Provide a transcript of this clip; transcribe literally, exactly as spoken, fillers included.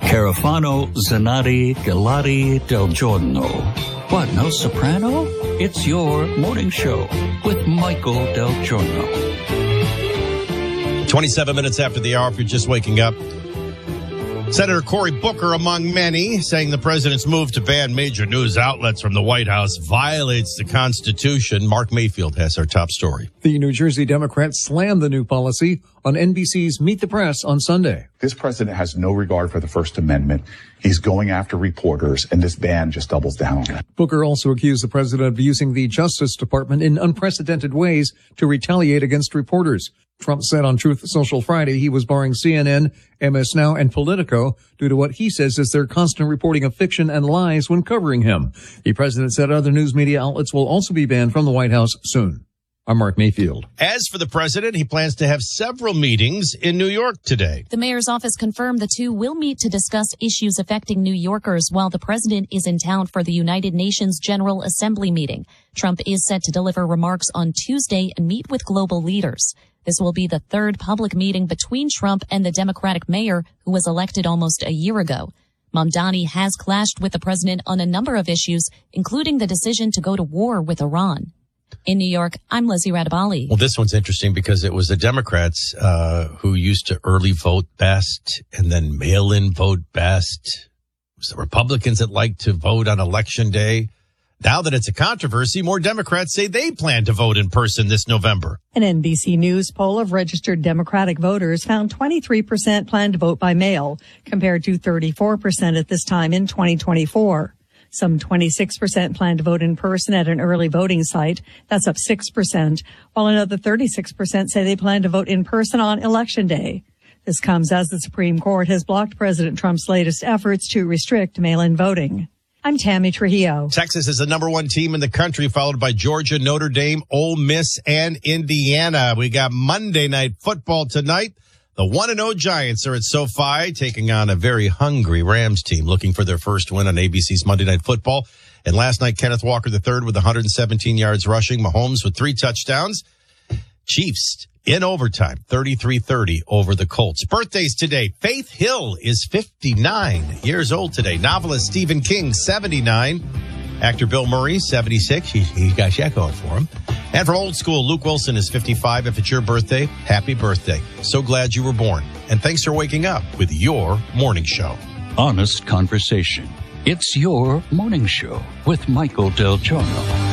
Carafano, Zanatti, Galati, Del Giorno. What, no soprano? It's your morning show with Michael Del Giorno. twenty-seven minutes after the hour, if you're just waking up. Senator Cory Booker, among many, saying the president's move to ban major news outlets from the White House violates the Constitution. Mark Mayfield has our top story. The New Jersey Democrats slammed the new policy on N B C's Meet the Press on Sunday. This president has no regard for the First Amendment. He's going after reporters, and this ban just doubles down on it. Booker also accused the president of using the Justice Department in unprecedented ways to retaliate against reporters. Trump said on Truth Social Friday he was barring C N N, M S Now, and Politico due to what he says is their constant reporting of fiction and lies when covering him. The president said other news media outlets will also be banned from the White House soon. I'm Mark Mayfield. As for the president, he plans to have several meetings in New York today. The mayor's office confirmed the two will meet to discuss issues affecting New Yorkers while the president is in town for the United Nations General Assembly meeting. Trump is set to deliver remarks on Tuesday and meet with global leaders. This will be the third public meeting between Trump and the Democratic mayor who was elected almost a year ago. Mamdani has clashed with the president on a number of issues, including the decision to go to war with Iran. In New York, I'm Lizzie Radabali. Well, this one's interesting because it was the Democrats uh, who used to early vote best and then mail-in vote best. It was the Republicans that like to vote on Election Day. Now that it's a controversy, more Democrats say they plan to vote in person this November. An N B C News poll of registered Democratic voters found twenty-three percent plan to vote by mail, compared to thirty-four percent at this time in twenty twenty-four. Some twenty-six percent plan to vote in person at an early voting site. That's up six percent, while another thirty-six percent say they plan to vote in person on Election Day. This comes as the Supreme Court has blocked President Trump's latest efforts to restrict mail-in voting. I'm Tammy Trujillo. Texas is the number one team in the country, followed by Georgia, Notre Dame, Ole Miss, and Indiana. We got Monday Night Football tonight. The one and oh Giants are at SoFi, taking on a very hungry Rams team, looking for their first win on A B C's Monday Night Football. And last night, Kenneth Walker the third with one hundred seventeen yards rushing, Mahomes with three touchdowns. Chiefs in overtime, thirty-three thirty over the Colts. Birthdays today. Faith Hill is fifty-nine years old today. Novelist Stephen King, seventy-nine. Actor Bill Murray, seventy-six. He, he got that going for him. And from old school, Luke Wilson is fifty-five. If it's your birthday, happy birthday. So glad you were born. And thanks for waking up with your morning show. Honest conversation. It's your morning show with Michael Del Giorno.